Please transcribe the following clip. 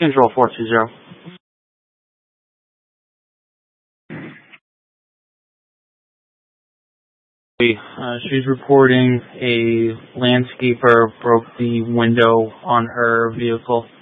Control 420. She's reporting a landscaper broke the window on her vehicle.